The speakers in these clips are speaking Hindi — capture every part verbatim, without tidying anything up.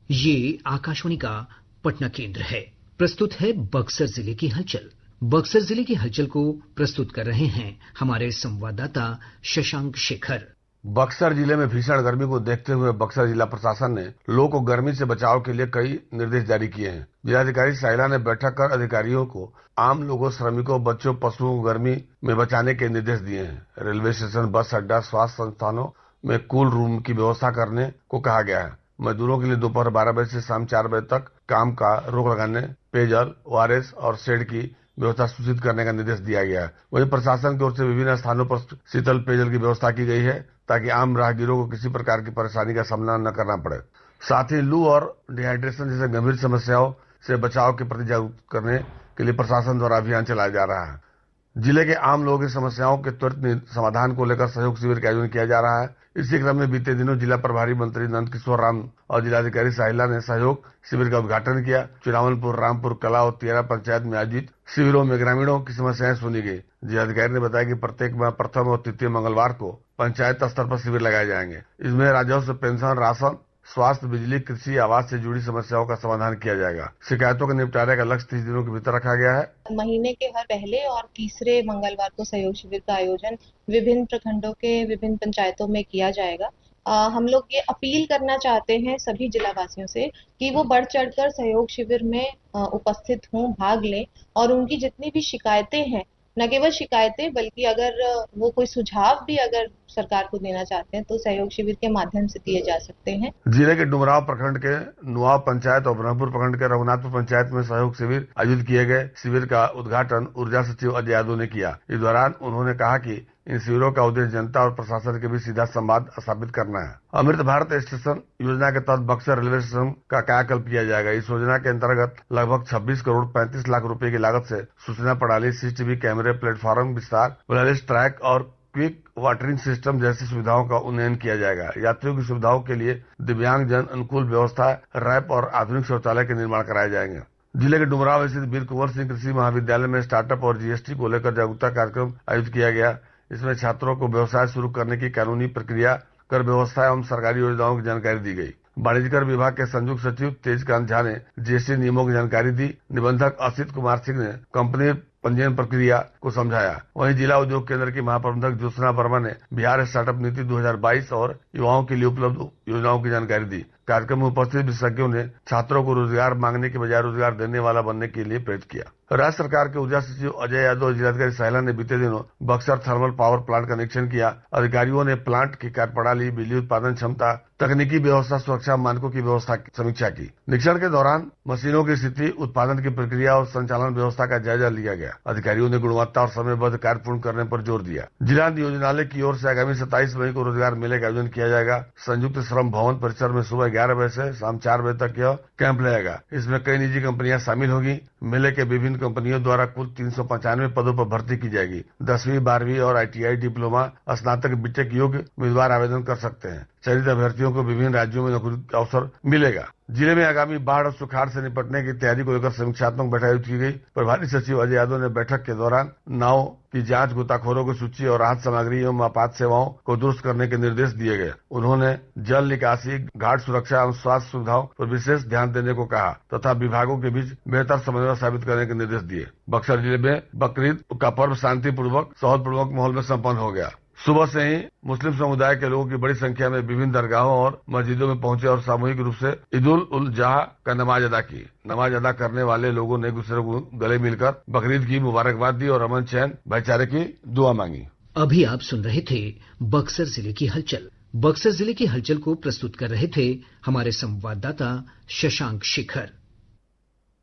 ये आकाशवाणी का पटना केंद्र है। प्रस्तुत है बक्सर जिले की हलचल। बक्सर जिले की हलचल को प्रस्तुत कर रहे हैं हमारे संवाददाता शशांक शेखर। बक्सर जिले में भीषण गर्मी को देखते हुए बक्सर जिला प्रशासन ने लोगों को गर्मी से बचाव के लिए कई निर्देश जारी किए हैं। जिलाधिकारी साहिला ने बैठक कर अधिकारियों को आम लोगों, श्रमिकों, बच्चों, पशुओं को गर्मी में बचाने के निर्देश दिए हैं। रेलवे स्टेशन, बस अड्डा, स्वास्थ्य संस्थानों में कूल रूम की व्यवस्था करने को कहा गया है। मजदूरों के लिए दोपहर बारह बजे से शाम चार बजे तक काम का रोक लगाने, पेयजल, ओ आर एस और शेड की व्यवस्था सूचित करने का निर्देश दिया गया है। वहीं प्रशासन की ओर से विभिन्न स्थानों पर शीतल पेयजल की व्यवस्था की गई है ताकि आम राहगीरों को किसी प्रकार की परेशानी का सामना न करना पड़े। साथ ही लू और डिहाइड्रेशन जैसे गंभीर समस्याओं से बचाव के प्रति जागरूक करने के लिए प्रशासन द्वारा अभियान चलाया जा रहा है। जिले के आम लोगों की समस्याओं के त्वरित समाधान को लेकर सहयोग शिविर का आयोजन किया जा रहा है। इसी क्रम में बीते दिनों जिला प्रभारी मंत्री नंद किशोर राम और जिलाधिकारी साहिला ने सहयोग शिविर का उद्घाटन किया। चुनावनपुर, रामपुर कला और तियारा पंचायत में आयोजित शिविरों में ग्रामीणों की समस्याएं सुनी गई। जिलाधिकारी ने बताया कि प्रत्येक माह प्रथम और तृतीय मंगलवार को पंचायत स्तर पर शिविर लगाए जाएंगे। इसमें राजस्व, पेंशन, राशन, स्वास्थ्य, बिजली, कृषि, आवास से जुड़ी समस्याओं का समाधान किया जाएगा। शिकायतों के निपटारे का लक्ष्य तीस दिनों के भीतर रखा गया है। महीने के हर पहले और तीसरे मंगलवार को सहयोग शिविर का आयोजन विभिन्न प्रखंडों के विभिन्न पंचायतों में किया जाएगा। आ, हम लोग ये अपील करना चाहते हैं सभी जिलावासियों से कि वो बढ़ चढ़कर सहयोग शिविर में आ, उपस्थित हों, भाग लें और उनकी जितनी भी शिकायतें हैं, न केवल शिकायतें बल्कि अगर वो कोई सुझाव भी अगर सरकार को देना चाहते हैं तो सहयोग शिविर के माध्यम से दिए जा सकते हैं। जिले के डुमराव प्रखंड के नुआव पंचायत और ब्रह्मपुर प्रखंड के रघुनाथपुर पंचायत में सहयोग शिविर आयोजित किए गए। शिविर का उद्घाटन ऊर्जा सचिव अजय यादव ने किया। इस दौरान उन्होंने कहा कि इन शिविरों का उद्देश्य जनता और प्रशासन के बीच सीधा संवाद स्थापित करना है। अमृत भारत स्टेशन योजना के तहत बक्सर रेलवे स्टेशन का कायाकल्प किया जाएगा। इस योजना के अंतर्गत लगभग छब्बीस करोड़ पैंतीस लाख रुपए की लागत से सूचना प्रणाली, सीसीटीवी कैमरे, प्लेटफॉर्म विस्तार, वायरलेस ट्रैक और क्विक वाटरिंग सिस्टम जैसी सुविधाओं का उन्नयन किया जाएगा। यात्रियों की सुविधाओं के लिए दिव्यांग जन अनुकूल व्यवस्था, रैंप और आधुनिक शौचालय के निर्माण कराए जाएंगे। जिले के डुमराव स्थित वीर कुंवर सिंह कृषि महाविद्यालय में स्टार्टअप और जीएसटी को लेकर जागरूकता कार्यक्रम आयोजित किया गया। इसमें छात्रों को व्यवसाय शुरू करने की कानूनी प्रक्रिया, कर व्यवस्था एवं सरकारी योजनाओं की जानकारी दी गई। वाणिज्य कर विभाग के संयुक्त सचिव तेजकांत झा ने जीएसटी नियमों की जानकारी दी। निबंधक असित कुमार सिंह ने कंपनी पंजीयन प्रक्रिया को समझाया। वहीं जिला उद्योग केंद्र की महाप्रबंधक ज्योत्सना वर्मा ने बिहार स्टार्टअप नीति दो हज़ार बाईस और युवाओं के लिए उपलब्ध योजनाओं की जानकारी दी। कार्यक्रम में उपस्थित विशेषज्ञों ने छात्रों को रोजगार मांगने के बजाय रोजगार देने वाला बनने के लिए प्रेरित किया। राज्य सरकार के ऊर्जा सचिव अजय यादव और जिलाधिकारी साहिला ने बीते दिनों बक्सर थर्मल पावर प्लांट का निरीक्षण किया। अधिकारियों ने प्लांट की कार्यप्रणाली, बिजली उत्पादन क्षमता, तकनीकी व्यवस्था, सुरक्षा मानकों की व्यवस्था की समीक्षा की। निरीक्षण के दौरान मशीनों की स्थिति, उत्पादन की प्रक्रिया और संचालन व्यवस्था का जायजा लिया गया। अधिकारियों ने गुणवत्ता और समयबद्ध कार्य पूर्ण करने पर जोर दिया। जिला नियोजनालय की ओर से आगामी सत्ताईस मई को रोजगार मेले का आयोजन किया जाएगा। संयुक्त श्रम भवन परिसर में सुबह ग्यारह बजे से शाम चार बजे तक यह कैंप लगेगा। इसमें कई निजी कंपनियां शामिल होगी। मेले के विभिन्न कंपनियों द्वारा कुल तीन सौ पचानवे पदों पर भर्ती की जाएगी। दसवीं, बारहवीं और आईटीआई, डिप्लोमा, स्नातक, बीटेक योग्य उम्मीदवार आवेदन कर सकते हैं। चयनित अभ्यर्थियों को विभिन्न राज्यों में नौकरी का अवसर मिलेगा। जिले में आगामी बाढ़ और सुखाड़ से निपटने की तैयारी को लेकर समीक्षात्मक बैठक आयोजित की गई। प्रभारी सचिव अजय यादव ने बैठक के दौरान नाव की जांच, गोताखोरों की सूची और राहत सामग्री एवं आपात सेवाओं को दुरुस्त करने के निर्देश दिए गए। उन्होंने जल निकासी, घाट सुरक्षा एवं स्वास्थ्य सुविधाओं पर विशेष ध्यान देने को कहा तथा विभागों के बीच बेहतर समन्वय साबित करने के निर्देश दिए। बक्सर जिले में बकरीद का पर्व शांतिपूर्वक, सौहार्दपूर्वक माहौल में संपन्न हो गया। सुबह से ही मुस्लिम समुदाय के लोगों की बड़ी संख्या में विभिन्न दरगाहों और मस्जिदों में पहुंचे और सामूहिक रूप से ईदुल उल जुहा का नमाज अदा की। नमाज अदा करने वाले लोगों ने एक दूसरे को गले मिलकर बकरीद की मुबारकबाद दी और अमन, चैन, भाईचारे की दुआ मांगी। अभी आप सुन रहे थे बक्सर जिले की हलचल। बक्सर जिले की हलचल को प्रस्तुत कर रहे थे हमारे संवाददाता शशांक शेखर।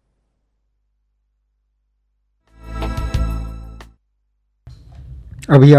अभी